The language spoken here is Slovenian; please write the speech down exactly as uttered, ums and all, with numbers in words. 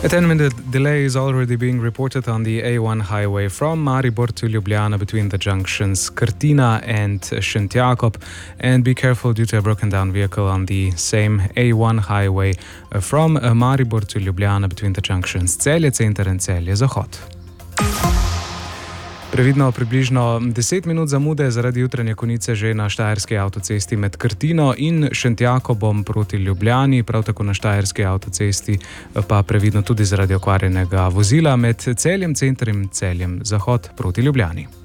A ten-minute delay is already being reported on the A one highway from Maribor to Ljubljana between the junctions Krtina and Šentjakob, and be careful due to a broken down vehicle on the same A one highway from Maribor to Ljubljana between the junctions Celje Center and Celje Zahod. Previdno približno deset minut zamude zaradi jutranje konice že na štajerski avtocesti med Krtino in Šentjakobom proti Ljubljani, prav tako na štajerski avtocesti pa previdno tudi zaradi okvarjenega vozila med Celjem Center in Celjem Zahod proti Ljubljani.